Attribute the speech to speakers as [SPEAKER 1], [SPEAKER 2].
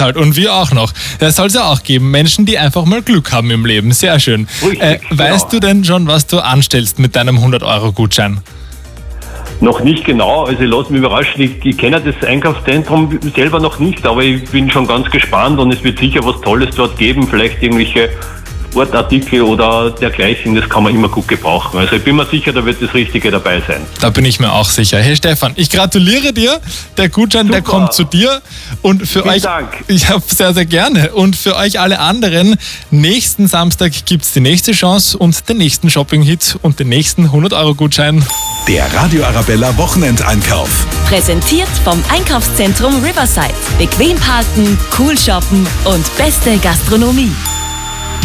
[SPEAKER 1] Halt. Und wir auch noch. Das soll es ja auch geben. Menschen, die einfach mal Glück haben im Leben. Sehr schön.
[SPEAKER 2] Richtig,
[SPEAKER 1] weißt du denn schon, was du anstellst mit deinem 100-Euro-Gutschein?
[SPEAKER 2] Noch nicht genau, also ich lasse mich überraschen. Ich kenne das Einkaufszentrum selber noch nicht, aber ich bin schon ganz gespannt und es wird sicher was Tolles dort geben. Vielleicht irgendwelche Sportartikel oder dergleichen, das kann man immer gut gebrauchen. Also ich bin mir sicher, da wird das Richtige dabei sein.
[SPEAKER 1] Da bin ich mir auch sicher. Hey Stefan, ich gratuliere dir. Der Gutschein, der kommt zu dir. Und für
[SPEAKER 2] Vielen
[SPEAKER 1] euch,
[SPEAKER 2] Dank.
[SPEAKER 1] ich habe sehr, sehr gerne. Und für euch alle anderen, nächsten Samstag gibt es die nächste Chance und den nächsten Shopping-Hit und den nächsten 100-Euro-Gutschein.
[SPEAKER 3] Der Radio Arabella Wochenendeinkauf.
[SPEAKER 4] Präsentiert vom Einkaufszentrum Riverside. Bequem parken, cool shoppen und beste Gastronomie.